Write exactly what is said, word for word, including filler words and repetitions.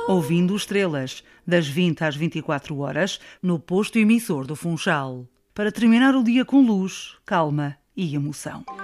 ouvindo estrelas, das vinte às vinte e quatro horas, no posto emissor do Funchal. Para terminar o dia com luz, calma e emoção.